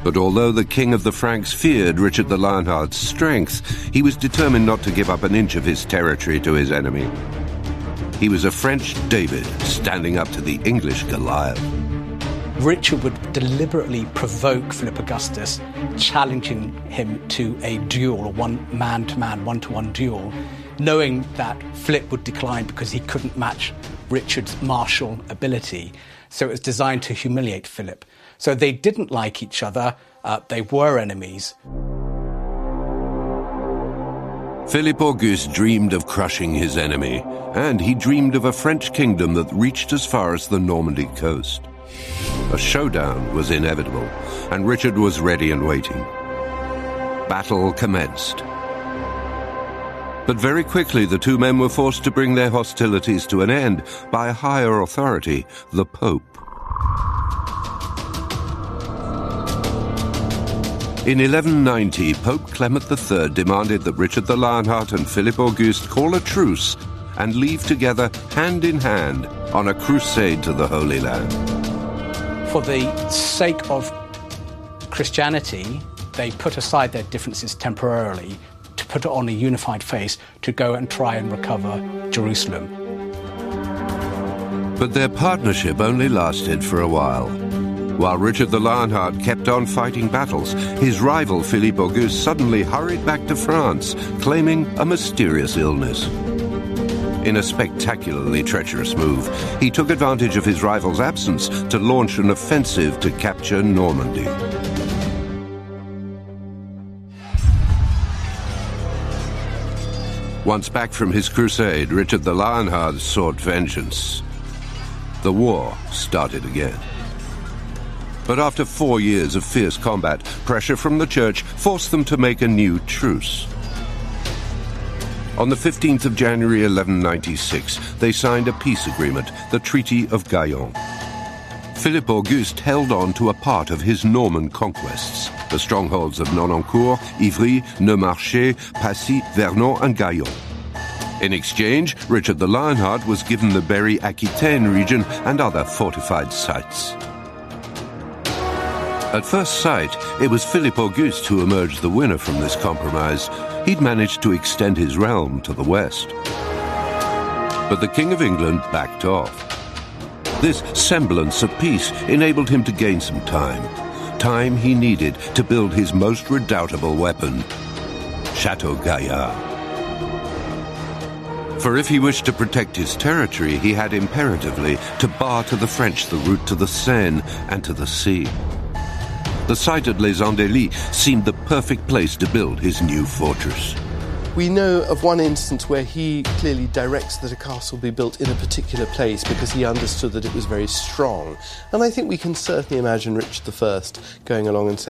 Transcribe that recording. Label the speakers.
Speaker 1: But although the king of the Franks feared Richard the Lionheart's strength, he was determined not to give up an inch of his territory to his enemy. He was a French David standing up to the English Goliath.
Speaker 2: Richard would deliberately provoke Philip Augustus, challenging him to a duel, a one-man-to-man, one-to-one duel, knowing that Philip would decline because he couldn't match Richard's martial ability. So it was designed to humiliate Philip. So they didn't like each other. They were enemies.
Speaker 1: Philip Auguste dreamed of crushing his enemy, and he dreamed of a French kingdom that reached as far as the Normandy coast. A showdown was inevitable, and Richard was ready and waiting. Battle commenced. But very quickly the two men were forced to bring their hostilities to an end by a higher authority, the Pope. In 1190, Pope Clement III demanded that Richard the Lionheart and Philip Auguste call a truce and leave together hand in hand on a crusade to the Holy Land.
Speaker 2: For the sake of Christianity, they put aside their differences temporarily to put it on a unified face to go and try and recover Jerusalem.
Speaker 1: But their partnership only lasted for a while. While Richard the Lionheart kept on fighting battles, his rival Philippe Auguste suddenly hurried back to France, claiming a mysterious illness. In a spectacularly treacherous move, he took advantage of his rival's absence to launch an offensive to capture Normandy. Once back from his crusade, Richard the Lionheart sought vengeance. The war started again. But after 4 years of fierce combat, pressure from the church forced them to make a new truce. On the 15th of January 1196, they signed a peace agreement, the Treaty of Gaillon. Philip Auguste held on to a part of his Norman conquests, the strongholds of Nonancourt, Ivry, Neumarché, Passy, Vernon and Gaillon. In exchange, Richard the Lionheart was given the Berry-Aquitaine region and other fortified sites. At first sight, it was Philip Auguste who emerged the winner from this compromise. He'd managed to extend his realm to the west. But the King of England backed off. This semblance of peace enabled him to gain some time he needed to build his most redoubtable weapon, Chateau Gaillard. For if he wished to protect his territory, he had imperatively to bar to the French the route to the Seine and to the sea. The site at Les Andelys seemed the perfect place to build his new fortress.
Speaker 3: We know of one instance where he clearly directs that a castle be built in a particular place because he understood that it was very strong. And I think we can certainly imagine Richard I going along and